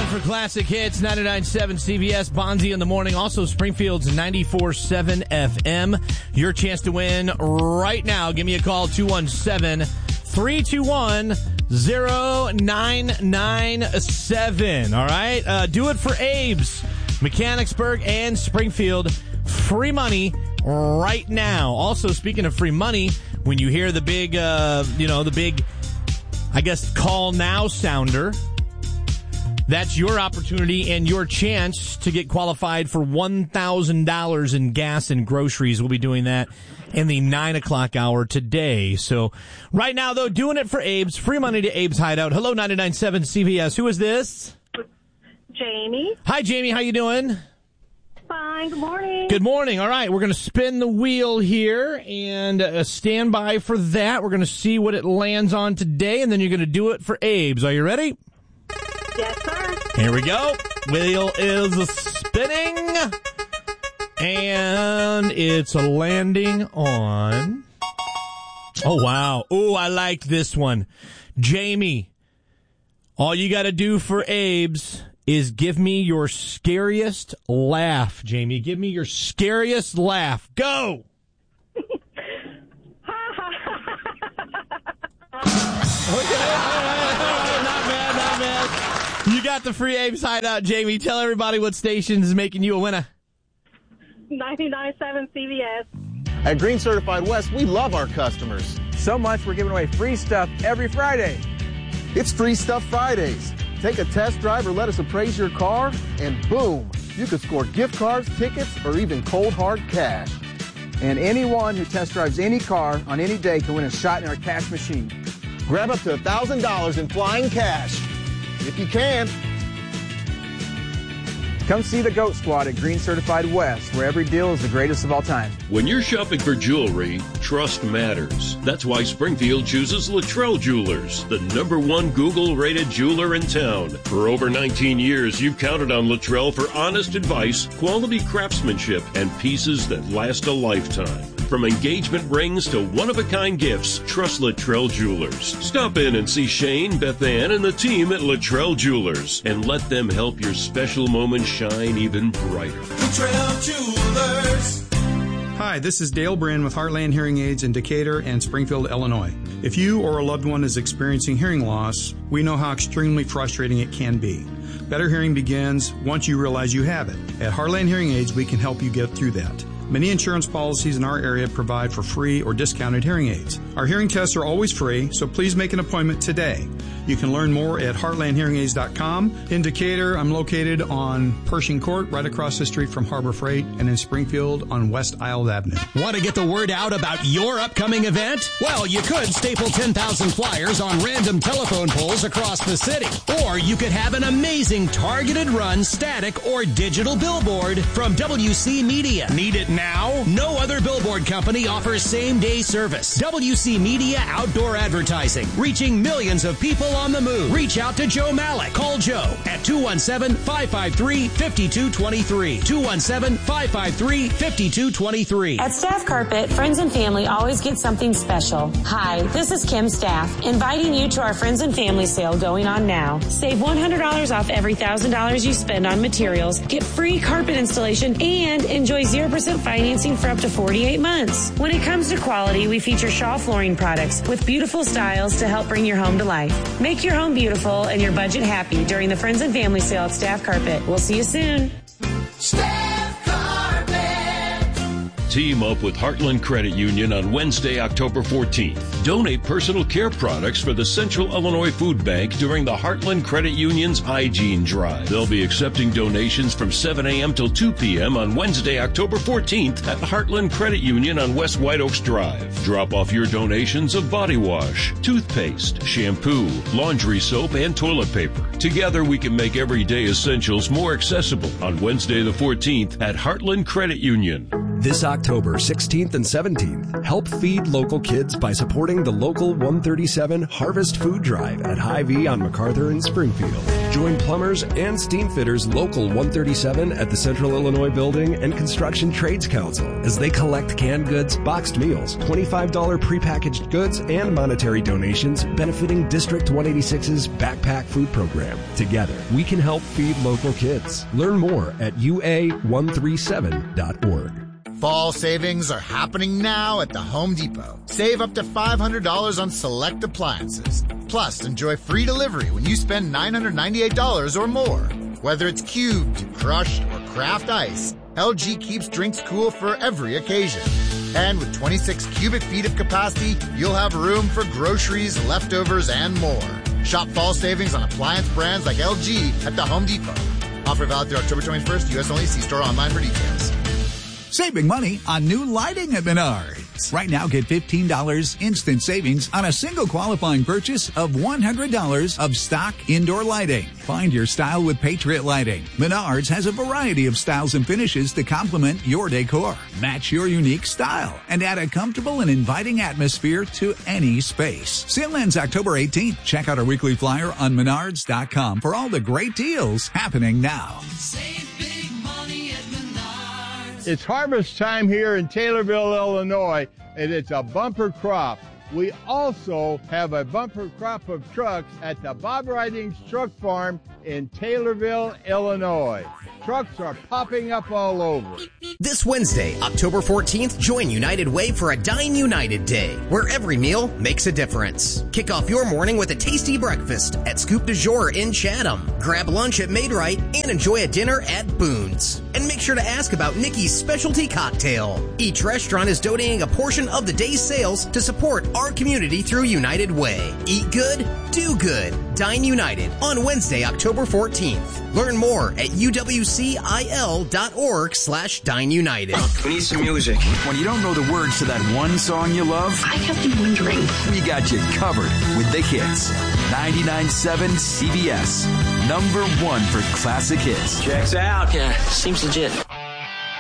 for Classic Hits, 99.7 CBS, Bonzi in the morning. Also, Springfield's 94.7 FM. Your chance to win right now. Give me a call, 217-321-0997. All right? Do it for Abe's, Mechanicsburg, and Springfield. Free money right now. Also, speaking of free money, when you hear the big, I guess, call now sounder, that's your opportunity and your chance to get qualified for $1,000 in gas and groceries. We'll be doing that in the 9 o'clock hour today. So right now, though, doing it for Abe's. Free money to Abe's Hideout. Hello, 99.7 CBS. Who is this? Jamie. Hi, Jamie. How you doing? Fine. Good morning. Good morning. All right. We're going to spin the wheel here and stand by for that. We're going to see what it lands on today, and then you're going to do it for Abe's. Are you ready? Yes, sir. Here we go. Wheel is spinning. And it's landing on... Oh, wow. Oh, I like this one. Jamie, all you got to do for Abe's is give me your scariest laugh. Jamie, give me your scariest laugh. Go! Not bad. You got the free Abe's Hideout, Jamie. Tell everybody what station is making you a winner. 99.7 CBS. At Green Certified West, we love our customers. So much we're giving away free stuff every Friday. It's Free Stuff Fridays. Take a test drive or let us appraise your car, and boom, you could score gift cards, tickets, or even cold hard cash. And anyone who test drives any car on any day can win a shot in our cash machine. Grab up to $1,000 in flying cash, if you can. Come see the GOAT Squad at Green Certified West, where every deal is the greatest of all time. When you're shopping for jewelry, trust matters. That's why Springfield chooses Luttrell Jewelers, the #1 Google-rated jeweler in town. For over 19 years, you've counted on Luttrell for honest advice, quality craftsmanship, and pieces that last a lifetime. From engagement rings to one-of-a-kind gifts, trust Luttrell Jewelers. Stop in and see Shane, Beth Ann, and the team at Luttrell Jewelers, and let them help your special moments shine even brighter. Luttrell Jewelers. Hi, this is Dale Bryn with Heartland Hearing Aids in Decatur and Springfield, Illinois. If you or a loved one is experiencing hearing loss, we know how extremely frustrating it can be. Better hearing begins once you realize you have it. At Heartland Hearing Aids, we can help you get through that. Many insurance policies in our area provide for free or discounted hearing aids. Our hearing tests are always free, so please make an appointment today. You can learn more at heartlandhearingaids.com. In Decatur, I'm located on Pershing Court, right across the street from Harbor Freight, and in Springfield on West Isle Avenue. Want to get the word out about your upcoming event? Well, you could staple 10,000 flyers on random telephone poles across the city. Or you could have an amazing targeted run, static, or digital billboard from WC Media. Need it now? No other billboard company offers same-day service. WC Media Outdoor Advertising, reaching millions of people on the move. Reach out to Joe Malik. Call Joe at 217-553-5223. 217-553-5223. At Staff Carpet, friends and family always get something special. Hi, this is Kim Staff, inviting you to our Friends and Family sale going on now. Save $100 off every $1,000 you spend on materials, get free carpet installation, and enjoy 0% financing for up to 48 months. When it comes to quality, we feature Shaw flooring products with beautiful styles to help bring your home to life. Make your home beautiful and your budget happy during the Friends and Family sale at Staff Carpet. We'll see you soon. Staff Carpet. Team up with Heartland Credit Union on Wednesday, October 14th. Donate personal care products for the Central Illinois Food Bank during the Heartland Credit Union's Hygiene Drive. They'll be accepting donations from 7 a.m. till 2 p.m. on Wednesday, October 14th at Heartland Credit Union on West White Oaks Drive. Drop off your donations of body wash, toothpaste, shampoo, laundry soap, and toilet paper. Together, we can make everyday essentials more accessible on Wednesday the 14th at Heartland Credit Union. This October 16th and 17th, help feed local kids by supporting the Local 137 Harvest Food Drive at Hy-Vee on MacArthur in Springfield. Join plumbers and steam fitters Local 137 at the Central Illinois Building and Construction Trades Council as they collect canned goods, boxed meals, $25 prepackaged goods, and monetary donations benefiting District 186's Backpack Food Program. Together, we can help feed local kids. Learn more at ua137.org. Fall savings are happening now at the Home Depot. Save up to $500 on select appliances. Plus, enjoy free delivery when you spend $998 or more. Whether it's cubed, crushed, or craft ice, LG keeps drinks cool for every occasion. And with 26 cubic feet of capacity, you'll have room for groceries, leftovers, and more. Shop fall savings on appliance brands like LG at the Home Depot. Offer valid through October 21st. U.S. only. See store online for details. Saving money on new lighting at Menards. Right now, get $15 instant savings on a single qualifying purchase of $100 of stock indoor lighting. Find your style with Patriot Lighting. Menards has a variety of styles and finishes to complement your decor. Match your unique style and add a comfortable and inviting atmosphere to any space. Sale ends October 18th. Check out our weekly flyer on Menards.com for all the great deals happening now. Save big money at Menards. It's harvest time here in Taylorville, Illinois, and it's a bumper crop. We also have a bumper crop of trucks at the Bob Ridings Truck Farm in Taylorville, Illinois. Trucks are popping up all over. This Wednesday, October 14th, join United Way for a Dine United Day, where every meal makes a difference. Kick off your morning with a tasty breakfast at Scoop du Jour in Chatham. Grab lunch at Made Right and enjoy a dinner at Boone's. And make sure to ask about Nikki's specialty cocktail. Each restaurant is donating a portion of the day's sales to support our community through United Way. Eat good, do good. Dine United on Wednesday, October 14th. Learn more at uwcil.org/Dine United. We need some music. When you don't know the words to that one song you love, I have been wondering. We got you covered with the hits. 99.7 CBS. #1 for classic hits. Checks out. Yeah, seems legit.